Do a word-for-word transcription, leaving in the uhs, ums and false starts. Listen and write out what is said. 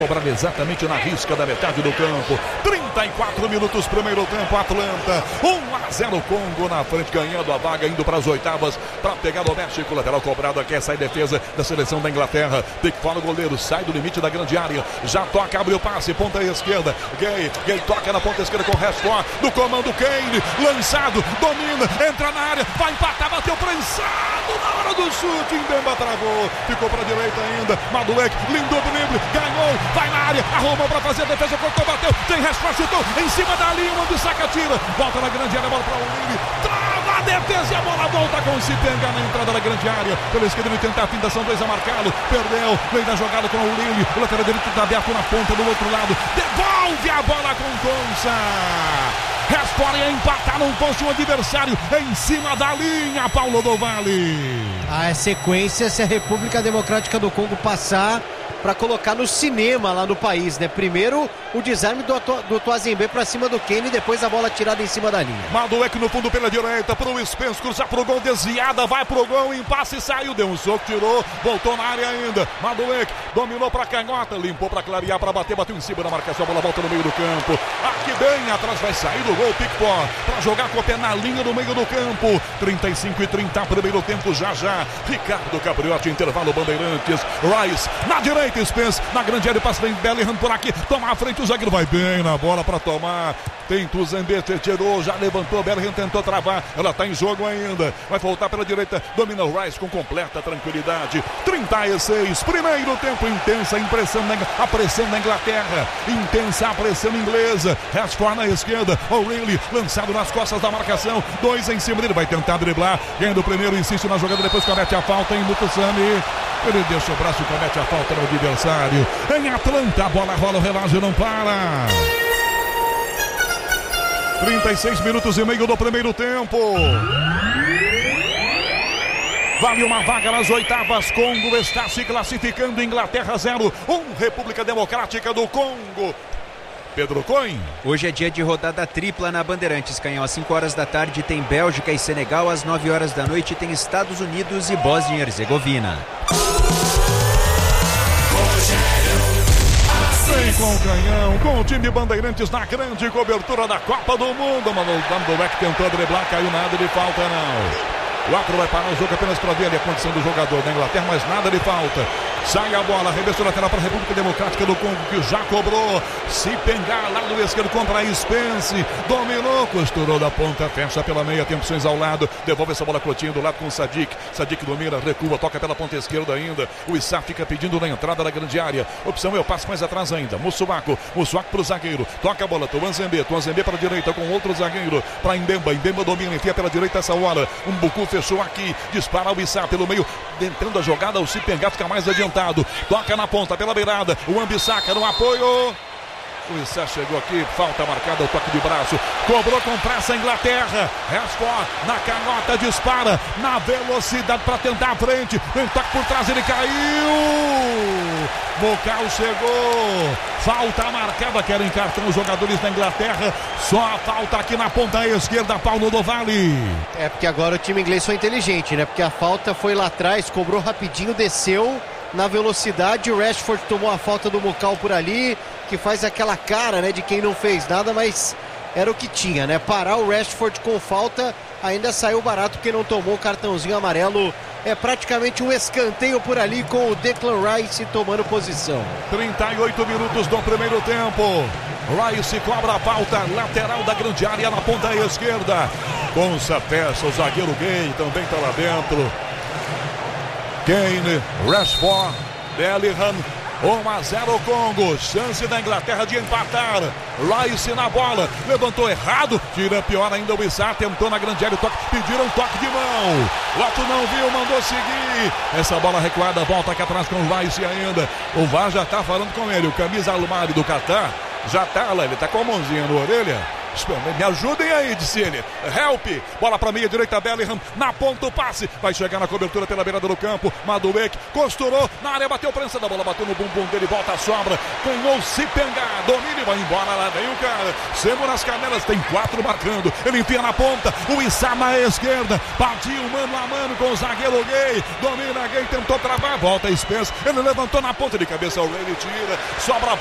Cobrado exatamente na risca da metade do campo. trinta e quatro minutos, primeiro tempo, Atlanta. um a zero, Congo na frente, ganhando a vaga, indo para as oitavas para pegar o México. Lateral cobrado aqui, essa é a defesa da seleção da Inglaterra. Tem que fora o goleiro, sai do limite da grande área. Já toca, abre o passe, ponta esquerda. Gay, Gay toca na ponta esquerda com o Rashford. Do comando Kane, lançado, domina, entra na área, vai empatar, bateu prensado na hora do chute. Mbemba travou, ficou para a direita ainda. Madueke, lindo drible, ganhou. Vai na área, arrumou para fazer a defesa, cortou, bateu, tem Rashford, chutou, em cima da linha, onde saca, tira, volta na grande área, bola para o Willi, trava a defesa e a bola volta com o Sipenga na entrada da grande área, pela esquerda ele tenta a finta, são dois a marcá-lo, perdeu, vem da jogada com o Willi, o lateral direito está aberto na ponta do outro lado, devolve a bola com Konsa. Rashford ia empatar, não fosse um adversário em cima da linha, Paulo do Vale. A sequência, se a República Democrática do Congo passar para colocar no cinema lá no país, né? Primeiro o desarme do, do Tuazembe para cima do Kane, depois a bola tirada em cima da linha. Madueke no fundo pela direita, pro Spence, cruzar pro gol, desviada, vai pro gol, impasse, saiu, deu um soco, tirou, voltou na área ainda. Madueke dominou pra canhota, limpou pra clarear, pra bater, bateu em cima da marcação, a bola volta no meio do campo. Aqui bem atrás vai sair do gol, Pickford, pra jogar com o pé na linha no meio do campo. trinta e cinco e trinta, primeiro tempo já já. Ricardo Capriotti, intervalo Bandeirantes. Rice na direita, Spence na grande área, passa bem Bellingham por aqui, toma a frente, o zagueiro vai bem na bola para tomar, tem Tuazembe, tirou, já levantou, Bellingham tentou travar, ela tá em jogo ainda, vai voltar pela direita, domina o Rice com completa tranquilidade. Trinta e seis, primeiro tempo, intensa impressão na, a pressão da Inglaterra, intensa a pressão inglesa. Rashford na esquerda, O'Reilly lançado nas costas da marcação, dois em cima dele, vai tentar driblar, ganha do primeiro, insiste na jogada, depois comete a falta em Mutusami. Ele deixa o braço e comete a falta no adversário. Em Atlanta, a bola rola, o relógio não para. trinta e seis minutos e meio do primeiro tempo. Vale uma vaga nas oitavas. Congo está se classificando. Inglaterra zero, um República Democrática do Congo. Pedro Coin. Hoje é dia de rodada tripla na Bandeirantes, Canhão. Às cinco horas da tarde tem Bélgica e Senegal. Às nove horas da noite tem Estados Unidos e Bósnia e Herzegovina. Vem com o Canhão, com o time Bandeirantes na grande cobertura da Copa do Mundo. Mano, Madueke tentou driblar, caiu, nada de falta não. O árbitro vai parar o jogo apenas para ver ali a condição do jogador da Inglaterra, mas nada de falta. Sai a bola, arremesso lateral para a República Democrática do Congo, que já cobrou. Se pegar lá do esquerdo contra a Spence, dominou, costurou da ponta, fecha pela meia, tem opções ao lado, devolve essa bola Coutinho do lado com o Sadik. Sadik domina, recua, toca pela ponta esquerda ainda. O Issa fica pedindo na entrada da grande área. Opção é o passe mais atrás ainda. Mussuaku, Mussuaku para o zagueiro, toca a bola, Tuazembe, Tuazembe para a direita com outro zagueiro, para Mbemba, Mbemba domina, enfia pela direita essa hora. Um Bucu fechou aqui, dispara o Issa pelo meio, tentando a jogada, o Sipenga fica mais adiantado, toca na ponta pela beirada, o Ambissaca no apoio. O Issa chegou aqui, falta marcada, o toque de braço, cobrou com pressa a Inglaterra. Rashford na canhota, dispara na velocidade para tentar a frente, vem toque por trás, ele caiu. Bocal chegou, falta marcada, querem cartão os jogadores da Inglaterra, só a falta aqui na ponta esquerda, Paulo do Vale. É porque agora o time inglês foi inteligente, né? Porque a falta foi lá atrás, cobrou rapidinho, desceu na velocidade, o Rashford tomou a falta do Bocal por ali, que faz aquela cara, né, de quem não fez nada, mas era o que tinha, né? Parar o Rashford com falta, ainda saiu barato porque não tomou o cartãozinho amarelo. É praticamente um escanteio por ali com o Declan Rice tomando posição. trinta e oito minutos do primeiro tempo. Rice cobra a falta, lateral da grande área na ponta esquerda. Konsa fecha, o zagueiro Gay também está lá dentro. Kane, Rashford, Bellingham. um a zero Congo, chance da Inglaterra de empatar. Rice na bola, levantou errado, tira pior ainda o Issa, tentou na grande área, toque, pediram toque de mão. O Otto não viu, mandou seguir. Essa bola recuada, volta aqui atrás com o Rice ainda. O V A R já tá falando com ele, o camisa Almari do Catar já tá lá, ele tá com a mãozinha na orelha. Me ajudem aí, disse ele. Help. Bola pra meia direita, Bellingham. Na ponta o passe. Vai chegar na cobertura pela beirada do campo. Madueke costurou na área, bateu prensa da bola, bateu no bumbum dele, volta a sobra. Ganhou se pengar. Domínio, vai embora. Lá vem o cara. Segura as canelas, tem quatro marcando. Ele enfia na ponta. O Issa na esquerda. Partiu mano a mano com o zagueiro Gay. Domina Gay, tentou travar. Volta a Spence. Ele levantou na ponta de cabeça. O Rayleigh tira. Sobra